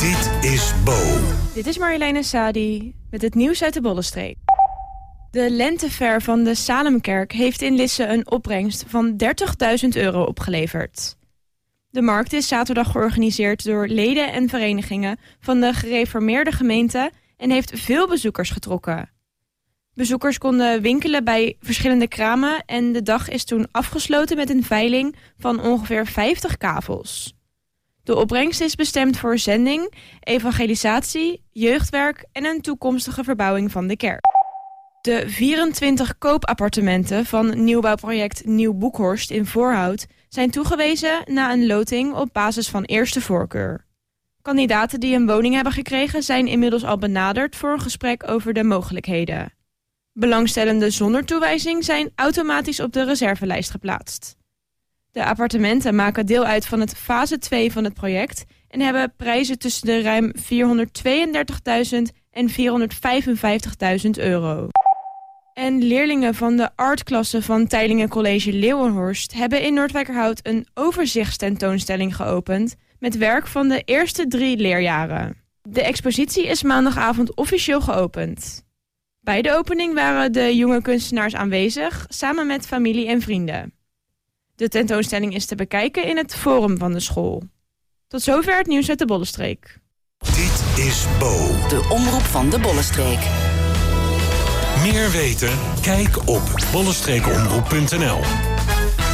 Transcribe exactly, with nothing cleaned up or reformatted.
Dit is Bo. Dit is Marjoleine Sadi met het nieuws uit de Bollenstreek. De lentefair van de Salemkerk heeft in Lisse een opbrengst van dertigduizend euro opgeleverd. De markt is zaterdag georganiseerd door leden en verenigingen van de gereformeerde gemeente en heeft veel bezoekers getrokken. Bezoekers konden winkelen bij verschillende kramen en de dag is toen afgesloten met een veiling van ongeveer vijftig kavels. De opbrengst is bestemd voor zending, evangelisatie, jeugdwerk en een toekomstige verbouwing van de kerk. De vierentwintig koopappartementen van nieuwbouwproject Nieuw Boekhorst in Voorhout zijn toegewezen na een loting op basis van eerste voorkeur. Kandidaten die een woning hebben gekregen zijn inmiddels al benaderd voor een gesprek over de mogelijkheden. Belangstellenden zonder toewijzing zijn automatisch op de reservelijst geplaatst. De appartementen maken deel uit van het fase twee van het project en hebben prijzen tussen de ruim vierhonderdtweeëndertigduizend en vierhonderdvijfenvijftigduizend euro. En leerlingen van de artklasse van Teylingen College Leeuwenhorst hebben in Noordwijkerhout een overzichtstentoonstelling geopend met werk van de eerste drie leerjaren. De expositie is maandagavond officieel geopend. Bij de opening waren de jonge kunstenaars aanwezig, samen met familie en vrienden. De tentoonstelling is te bekijken in het forum van de school. Tot zover het nieuws uit de Bollenstreek. Dit is Bo. De omroep van de Bollenstreek. Meer weten? Kijk op bollenstreekomroep punt n l.